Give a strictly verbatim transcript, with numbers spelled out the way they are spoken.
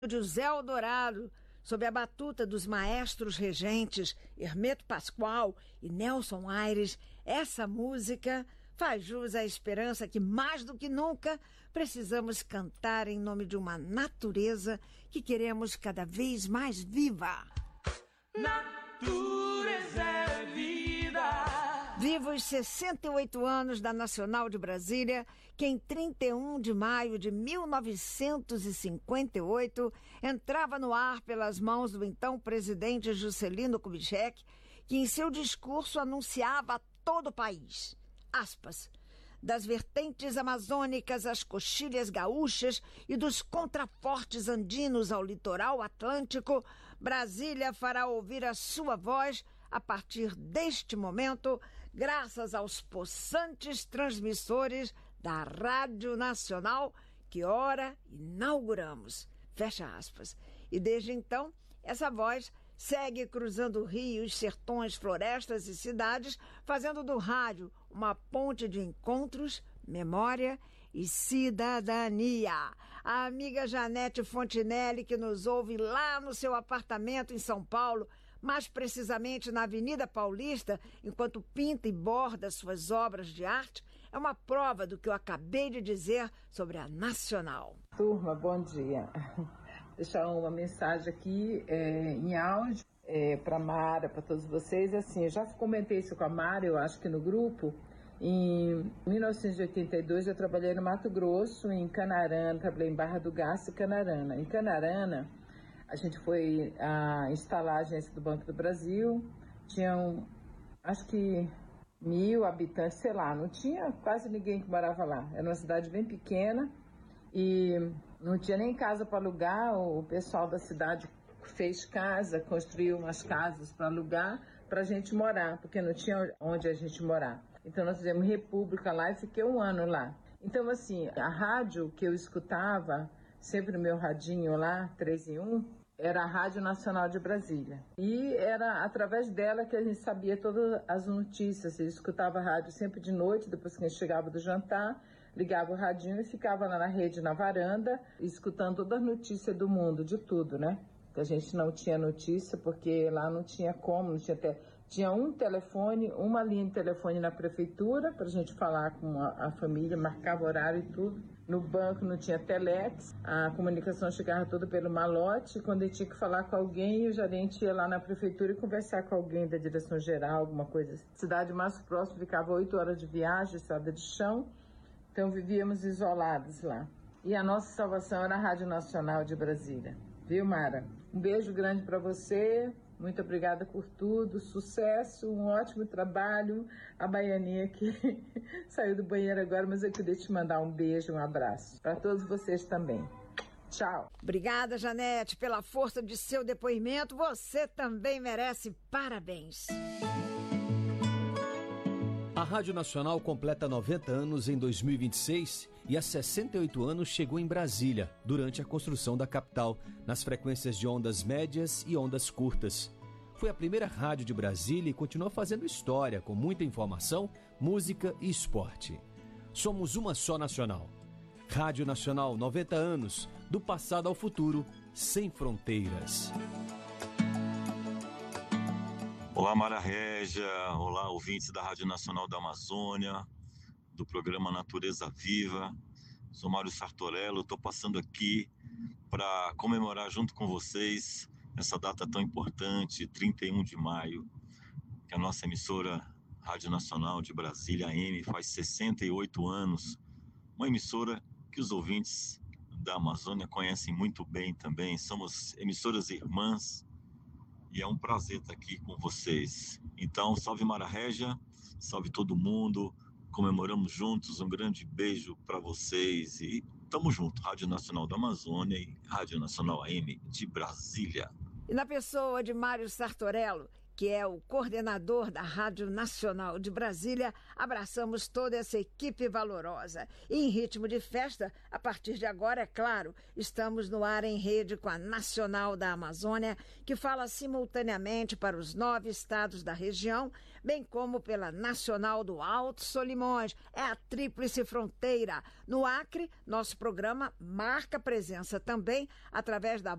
de José Eldorado, sob a batuta dos maestros regentes Hermeto Pascoal e Nelson Aires, essa música faz jus à esperança que, mais do que nunca, precisamos cantar em nome de uma natureza que queremos cada vez mais viva. Natureza é vida. Viva os sessenta e oito anos da Nacional de Brasília, que em trinta e um de maio de mil novecentos e cinquenta e oito entrava no ar pelas mãos do então presidente Juscelino Kubitschek, que em seu discurso anunciava a todo o país, aspas, das vertentes amazônicas às coxilhas gaúchas e dos contrafortes andinos ao litoral atlântico, Brasília fará ouvir a sua voz a partir deste momento, graças aos possantes transmissores da Rádio Nacional, que ora inauguramos. Fecha aspas. E desde então, essa voz segue cruzando rios, sertões, florestas e cidades, fazendo do rádio uma ponte de encontros, memória e cidadania. A amiga Janete Fontinelli, que nos ouve lá no seu apartamento em São Paulo, mais precisamente na Avenida Paulista, enquanto pinta e borda suas obras de arte, é uma prova do que eu acabei de dizer sobre a Nacional. Turma, bom dia. Deixar uma mensagem aqui é, em áudio é, para a Mara, para todos vocês. Assim, eu já comentei isso com a Mara, eu acho que no grupo. Em mil novecentos e oitenta e dois eu trabalhei no Mato Grosso, em Canarana, trabalhei em Barra do Garça e Canarana. Em Canarana, a gente foi a instalar a agência do Banco do Brasil, tinham, acho que, mil habitantes, sei lá, não tinha quase ninguém que morava lá. Era uma cidade bem pequena e não tinha nem casa para alugar, o pessoal da cidade fez casa, construiu umas casas para alugar para a gente morar, porque não tinha onde a gente morar. Então nós fizemos república lá e fiquei um ano lá. Então assim, a rádio que eu escutava, sempre no meu radinho lá, três em um, era a Rádio Nacional de Brasília. E era através dela que a gente sabia todas as notícias. Eu escutava a rádio sempre de noite, depois que a gente chegava do jantar, ligava o radinho e ficava lá na rede, na varanda, escutando todas as notícias do mundo, de tudo, né? A gente não tinha notícia, porque lá não tinha como, não tinha até... Tinha um telefone, uma linha de telefone na prefeitura, para a gente falar com a, a família, marcava horário e tudo. No banco não tinha telex, a comunicação chegava toda pelo malote. Quando ele tinha que falar com alguém, o gerente ia lá na prefeitura e conversar com alguém da direção geral, alguma coisa assim. A cidade mais próxima ficava oito horas de viagem, estrada de chão, então vivíamos isolados lá. E a nossa salvação era a Rádio Nacional de Brasília. Viu, Mara? Um beijo grande para você. Muito obrigada por tudo, sucesso, um ótimo trabalho. A Baianinha que saiu do banheiro agora, mas eu queria te mandar um beijo, um abraço. Para todos vocês também. Tchau. Obrigada, Janete, pela força de seu depoimento. Você também merece parabéns. A Rádio Nacional completa noventa anos em dois mil e vinte e seis e há sessenta e oito anos chegou em Brasília, durante a construção da capital, nas frequências de ondas médias e ondas curtas. Foi a primeira rádio de Brasília e continua fazendo história, com muita informação, música e esporte. Somos uma só nacional. Rádio Nacional, noventa anos, do passado ao futuro, sem fronteiras. Olá, Mara Régia, olá, ouvintes da Rádio Nacional da Amazônia, do programa Natureza Viva. Sou Mário Sartorello, estou passando aqui para comemorar junto com vocês essa data tão importante, trinta e um de maio, que a nossa emissora Rádio Nacional de Brasília, A M, faz sessenta e oito anos. Uma emissora que os ouvintes da Amazônia conhecem muito bem também. Somos emissoras irmãs. E é um prazer estar aqui com vocês. Então, salve Mara Régia, salve todo mundo, comemoramos juntos, um grande beijo para vocês e tamo junto, Rádio Nacional da Amazônia e Rádio Nacional A M de Brasília. E na pessoa de Mário Sartorello, que é o coordenador da Rádio Nacional de Brasília, abraçamos toda essa equipe valorosa. E em ritmo de festa, a partir de agora, é claro, estamos no ar em rede com a Nacional da Amazônia, que fala simultaneamente para os nove estados da região, bem como pela Nacional do Alto Solimões. É a tríplice fronteira. No Acre, nosso programa marca presença também através da